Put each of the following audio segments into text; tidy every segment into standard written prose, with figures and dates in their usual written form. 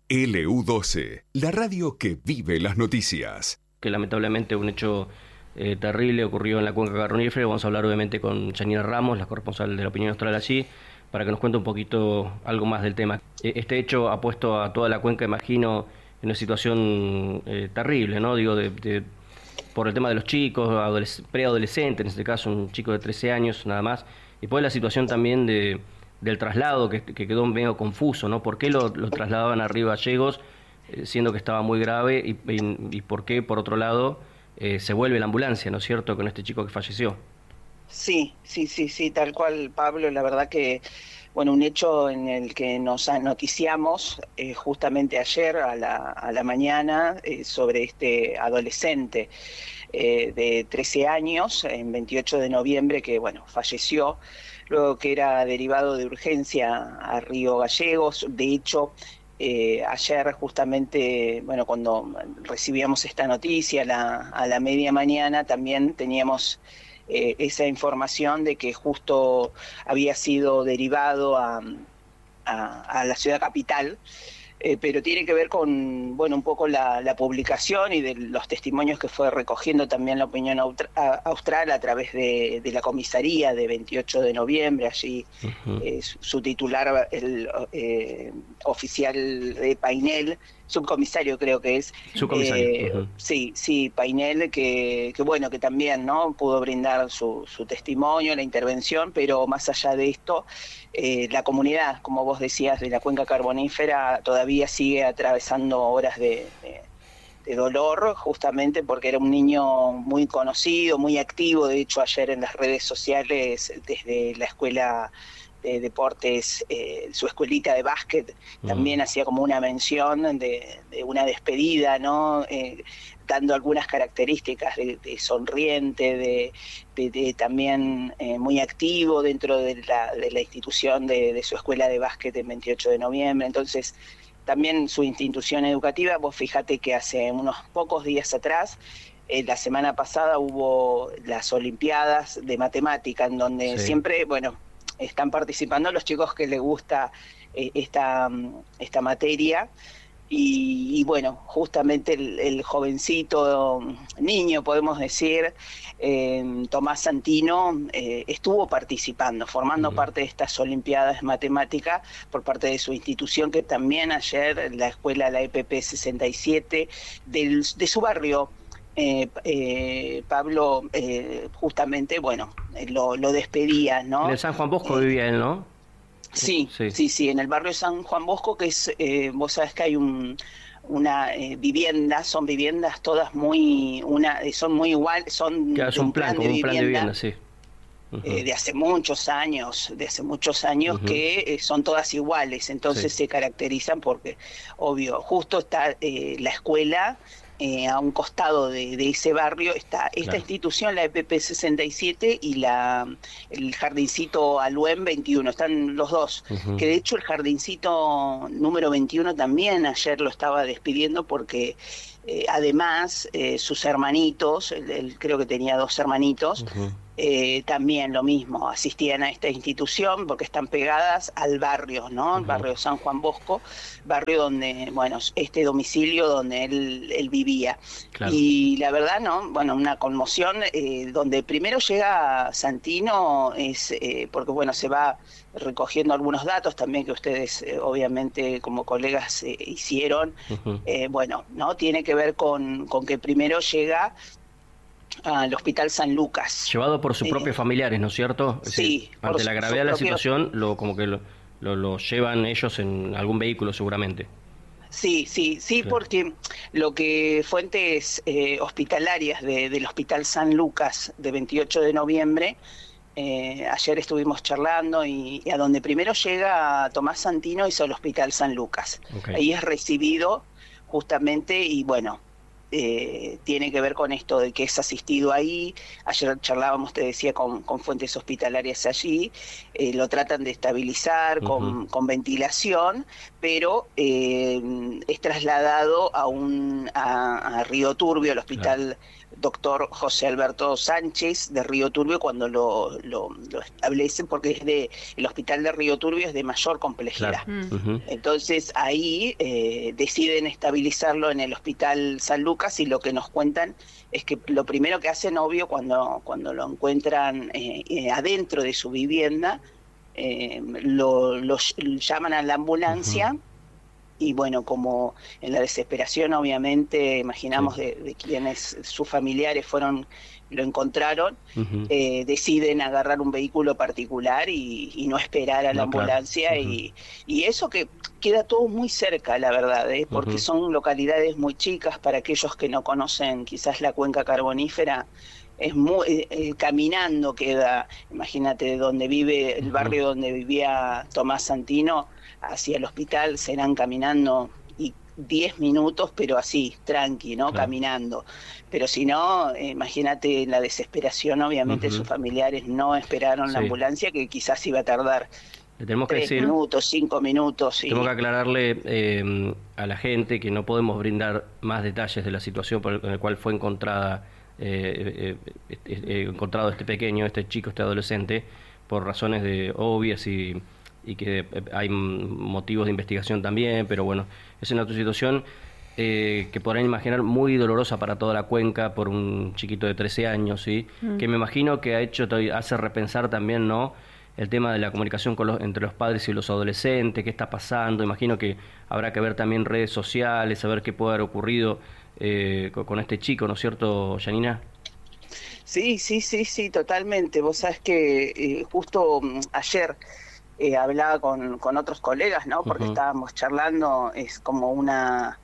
LU12, la radio que vive las noticias. Que lamentablemente un hecho terrible ocurrió en la cuenca carbonífera. Vamos a hablar obviamente con Yanira Ramos, la corresponsal de La Opinión Austral allí, para que nos cuente un poquito algo más del tema. Este hecho ha puesto a toda la cuenca, imagino, en una situación terrible, ¿no? Digo, por el tema de los chicos, preadolescentes, en este caso un chico de 13 años nada más, y después la situación también del traslado que quedó medio confuso, ¿no? ¿Por qué lo trasladaban a Río Gallegos, siendo que estaba muy grave, y por qué, por otro lado, se vuelve la ambulancia, ¿no es cierto?, con este chico que falleció? Sí, tal cual, Pablo. La verdad que, bueno, un hecho en el que nos noticiamos justamente ayer a la mañana sobre este adolescente de 13 años, en 28 de noviembre, que, bueno, falleció, luego que era derivado de urgencia a Río Gallegos. De hecho, ayer justamente, bueno, cuando recibíamos esta noticia a la media mañana, también teníamos esa información de que justo había sido derivado a la ciudad capital, pero tiene que ver con, bueno, un poco la publicación y de los testimonios que fue recogiendo también La Opinión Austral a través de la comisaría de 28 de noviembre. Allí su titular, el oficial de Painel, subcomisario creo que es. Subcomisario. Sí, Painel, que bueno, que también, ¿no?, pudo brindar su testimonio, la intervención, pero más allá de esto, la comunidad, como vos decías, de la cuenca carbonífera todavía sigue atravesando horas de dolor, justamente porque era un niño muy conocido, muy activo. De hecho, ayer en las redes sociales, desde la escuela de deportes, su escuelita de básquet, también hacía como una mención de una despedida, ¿no? Dando algunas características de sonriente, de también muy activo dentro de la institución de su escuela de básquet en 28 de noviembre. Entonces, también su institución educativa. Vos fíjate que hace unos pocos días atrás, la semana pasada, hubo las Olimpiadas de Matemática, en donde siempre, bueno, están participando los chicos que les gusta esta materia. Y bueno, justamente el jovencito, niño podemos decir, Tomás Santino, estuvo participando, formando parte de estas Olimpiadas de Matemática por parte de su institución, que también ayer la escuela, la EPP 67, de su barrio, Pablo, justamente, bueno, lo despedía, ¿no? En el San Juan Bosco vivía él, ¿no? Sí, en el barrio San Juan Bosco, que es, vos sabés que hay una vivienda, son viviendas todas son muy iguales, son que es un plan de vivienda, sí. De hace muchos años, que son todas iguales. Entonces se caracterizan porque, obvio, justo está la escuela. A un costado de ese barrio está esta institución, la EPP 67, y el jardincito Aluen 21, están los dos, que de hecho el jardincito número 21 también ayer lo estaba despidiendo porque además sus hermanitos, él creo que tenía dos hermanitos, también lo mismo, asistían a esta institución porque están pegadas al barrio, ¿no? El barrio San Juan Bosco, barrio donde, bueno, este domicilio donde él vivía. Claro. Y la verdad, ¿no? Bueno, una conmoción, donde primero llega Santino, porque, bueno, se va recogiendo algunos datos también que ustedes, obviamente, como colegas hicieron. Bueno, ¿no? Tiene que ver con que primero llega al Hospital San Lucas. Llevado por sus propios familiares, ¿no es cierto? Sí. Ante la gravedad de la situación, como que lo llevan ellos en algún vehículo seguramente. Sí, claro. Porque lo que fuentes hospitalarias del Hospital San Lucas de 28 de noviembre, ayer estuvimos charlando, y a donde primero llega Tomás Santino es al Hospital San Lucas. Ahí es recibido justamente, y bueno, tiene que ver con esto de que es asistido ahí. Ayer charlábamos, te decía, con fuentes hospitalarias allí, lo tratan de estabilizar con ventilación, pero es trasladado a Río Turbio, al hospital doctor José Alberto Sánchez de Río Turbio cuando lo establecen, porque el hospital de Río Turbio es de mayor complejidad. Claro. Entonces ahí deciden estabilizarlo en el hospital San Lucas, y lo que nos cuentan es que lo primero que hacen, obvio, cuando lo encuentran adentro de su vivienda, lo llaman a la ambulancia. Y bueno, como en la desesperación, obviamente, imaginamos de quienes sus familiares lo encontraron, deciden agarrar un vehículo particular y no esperar a la ambulancia. Claro. Y eso que queda todo muy cerca, la verdad, porque son localidades muy chicas. Para aquellos que no conocen quizás la cuenca carbonífera, es muy caminando queda, imagínate, de donde vive, el barrio donde vivía Tomás Santino, hacia el hospital serán caminando 10 minutos, pero así, tranqui, ¿no? Claro. Caminando. Pero si no, imagínate la desesperación, obviamente sus familiares no esperaron la ambulancia, que quizás iba a tardar Le tenemos que 3 decir, minutos, 5 minutos. Tengo que aclararle a la gente que no podemos brindar más detalles de la situación en la cual fue encontrado este pequeño, este chico, este adolescente, por razones obvias y que hay motivos de investigación también, pero bueno, es una situación que podrán imaginar muy dolorosa para toda la cuenca por un chiquito de 13 años, ¿sí? Que me imagino que hace repensar también, ¿no?, el tema de la comunicación entre los padres y los adolescentes, qué está pasando. Imagino que habrá que ver también redes sociales, saber qué puede haber ocurrido con este chico, ¿no es cierto, Janina? Sí, totalmente. Vos sabés que justo ayer hablaba con otros colegas, ¿no? Porque estábamos charlando, es como una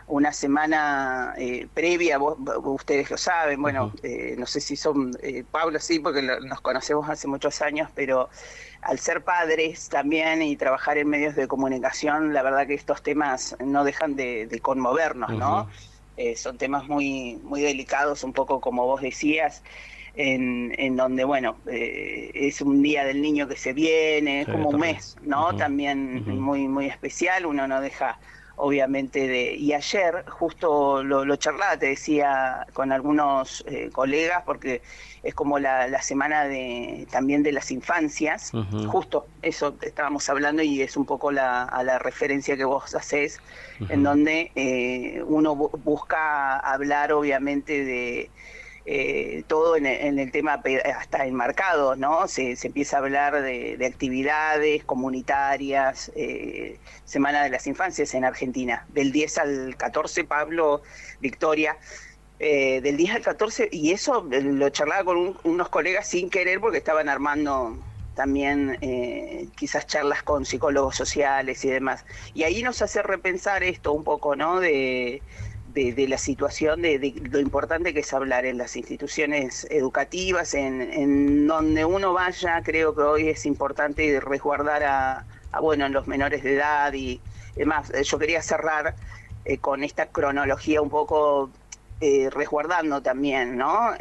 semana previa, ustedes lo saben, bueno, no sé si son, Pablo sí, porque nos conocemos hace muchos años, pero al ser padres también y trabajar en medios de comunicación, la verdad que estos temas no dejan de conmovernos, ¿no? Son temas muy, muy delicados, un poco como vos decías, en donde, bueno, es un día del niño que se viene, es como un mes, ¿no? También muy, muy especial, uno no deja, obviamente, y ayer justo lo charlaba, te decía, con algunos colegas, porque es como la semana también de las infancias, justo eso estábamos hablando, y es un poco a la referencia que vos hacés, en donde uno busca hablar, obviamente, de todo en el tema hasta enmarcado, ¿no? Se empieza a hablar de actividades comunitarias, Semana de las Infancias en Argentina, del 10 al 14, Pablo, Victoria, del 10 al 14, y eso lo charlaba con unos colegas sin querer, porque estaban armando también quizás charlas con psicólogos sociales y demás, y ahí nos hace repensar esto un poco, ¿no?, de la situación, de lo importante que es hablar en las instituciones educativas, en donde uno vaya. Creo que hoy es importante resguardar a los menores de edad y demás. Yo quería cerrar con esta cronología un poco, resguardando también, ¿no?,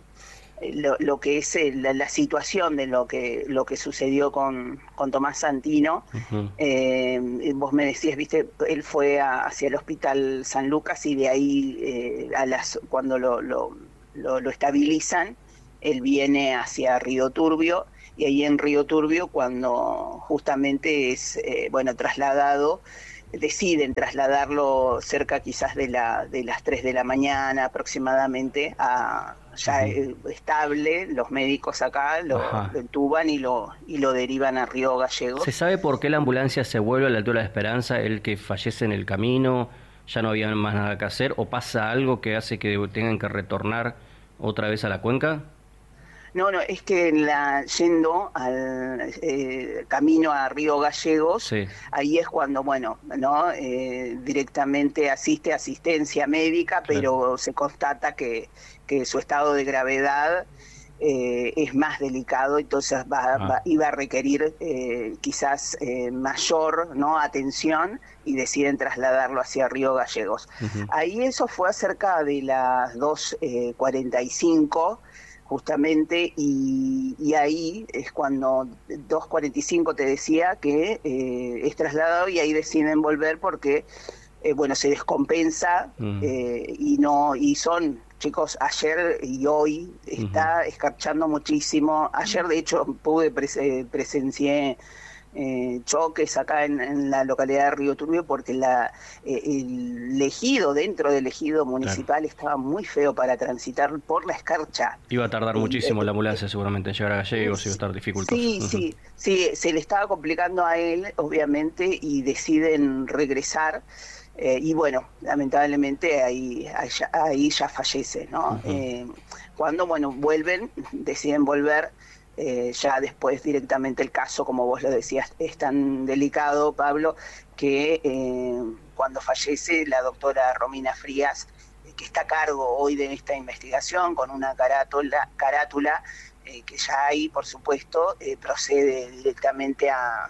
lo que es la situación de lo que sucedió con Tomás Santino. Vos me decías, viste, él fue hacia el hospital San Lucas, y de ahí cuando lo estabilizan, él viene hacia Río Turbio, y ahí en Río Turbio, cuando justamente es trasladado, deciden trasladarlo cerca quizás de las 3 de la mañana aproximadamente, ya estable. Los médicos acá lo entuban y lo derivan a Río Gallegos. ¿Se sabe por qué la ambulancia se vuelve a la altura de Esperanza, el que fallece en el camino, ya no había más nada que hacer, o pasa algo que hace que tengan que retornar otra vez a la cuenca? No, es que yendo al camino a Río Gallegos, ahí es cuando, directamente asistencia médica, pero se constata que su estado de gravedad es más delicado, entonces iba a requerir quizás mayor, ¿no?, atención, y deciden trasladarlo hacia Río Gallegos. Ahí eso fue acerca de las 2:45, justamente, y ahí es cuando 2:45 te decía que es trasladado, y ahí deciden volver porque bueno, se descompensa y son, chicos, ayer y hoy está escarchando muchísimo. Ayer, de hecho, presencié choques acá en la localidad de Río Turbio porque el ejido, dentro del ejido municipal, estaba muy feo para transitar por la escarcha. Iba a tardar muchísimo la ambulancia seguramente en llegar a Gallegos, iba a estar dificultoso. Sí, se le estaba complicando a él, obviamente, y deciden regresar. Y bueno, lamentablemente ahí ya fallece, ¿no? Cuando, bueno, deciden volver, ya después directamente el caso, como vos lo decías, es tan delicado, Pablo, que cuando fallece la doctora Romina Frías, que está a cargo hoy de esta investigación, con una carátula que ya ahí, por supuesto, procede directamente a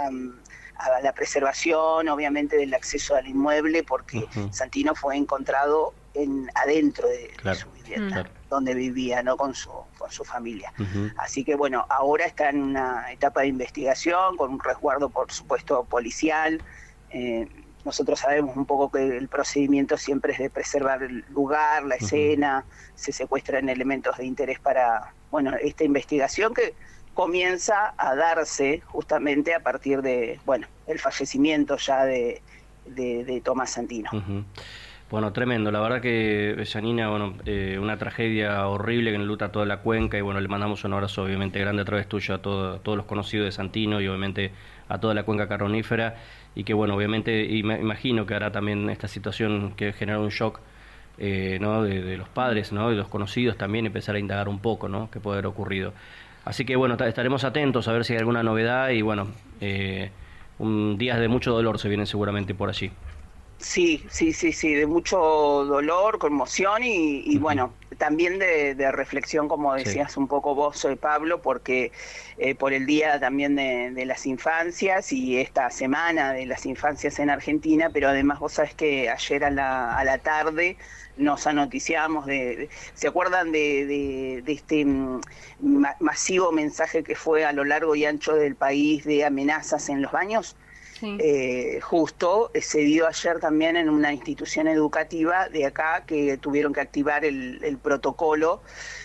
la preservación, obviamente, del acceso al inmueble, porque Santino fue encontrado adentro de su vivienda, donde vivía, ¿no? con su familia. Así que bueno, ahora está en una etapa de investigación, con un resguardo, por supuesto, policial. Nosotros sabemos un poco que el procedimiento siempre es de preservar el lugar, la escena, se secuestran elementos de interés para, bueno, esta investigación que comienza a darse justamente a partir de, bueno, el fallecimiento ya de Tomás Santino. Bueno, tremendo, la verdad que Janina, bueno, una tragedia horrible que enluta a toda la cuenca, y bueno, le mandamos un abrazo obviamente grande a través tuyo a todos los conocidos de Santino y obviamente a toda la cuenca carbonífera, y que bueno, obviamente imagino que hará también esta situación que genera un shock, ¿no? de los padres, ¿no? De los conocidos también, empezar a indagar un poco, ¿no? Qué puede haber ocurrido. Así que bueno, estaremos atentos a ver si hay alguna novedad, y bueno, días de mucho dolor se vienen seguramente por allí. Sí, de mucho dolor, conmoción y bueno, también de reflexión, como decías un poco vos, Pablo, porque por el Día también de las Infancias y esta Semana de las Infancias en Argentina, pero además vos sabés que ayer a la tarde nos anoticiamos ¿se acuerdan de este masivo mensaje que fue a lo largo y ancho del país de amenazas en los baños? Sí. Justo se dio ayer también en una institución educativa de acá que tuvieron que activar el protocolo,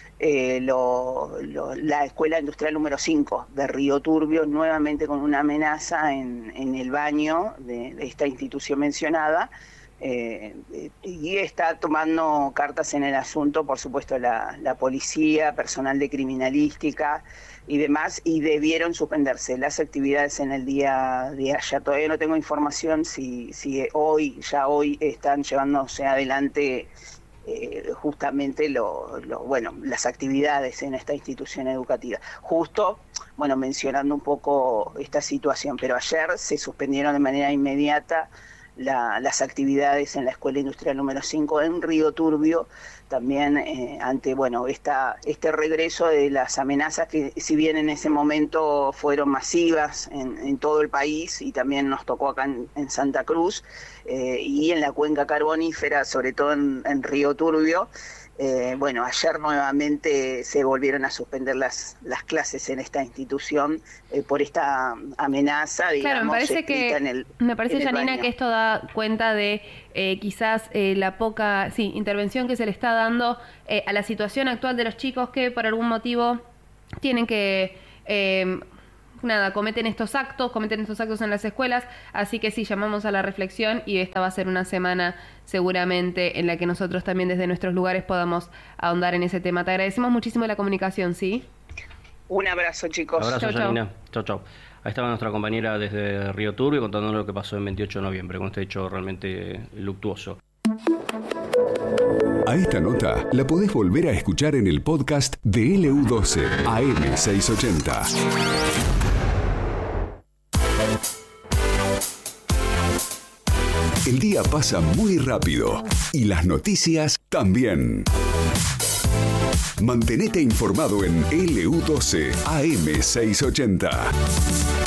la Escuela Industrial número 5 de Río Turbio, nuevamente con una amenaza en el baño de esta institución mencionada. Y está tomando cartas en el asunto, por supuesto, la policía, personal de criminalística y demás, y debieron suspenderse las actividades en el día de ayer. Todavía no tengo información si hoy están llevándose adelante justamente las actividades en esta institución educativa. Justo, bueno, mencionando un poco esta situación, pero ayer se suspendieron de manera inmediata las actividades en la Escuela Industrial número 5 en Río Turbio, también ante este regreso de las amenazas que, si bien en ese momento fueron masivas en todo el país y también nos tocó acá en Santa Cruz y en la cuenca carbonífera, sobre todo en Río Turbio. Ayer nuevamente se volvieron a suspender las clases en esta institución por esta amenaza, digamos. Claro, me parece Janina, que esto da cuenta de quizás la poca intervención que se le está dando a la situación actual de los chicos que por algún motivo tienen que cometen estos actos en las escuelas, así que sí, llamamos a la reflexión, y esta va a ser una semana seguramente en la que nosotros también desde nuestros lugares podamos ahondar en ese tema. Te agradecemos muchísimo la comunicación, ¿sí? Un abrazo, chicos. Abrazo, Janina. Chau. Ahí estaba nuestra compañera desde Río Turbio contándonos lo que pasó el 28 de noviembre, con este hecho realmente luctuoso. A esta nota la podés volver a escuchar en el podcast de LU12 AM680. El día pasa muy rápido y las noticias también. Mantenete informado en LU12 AM680.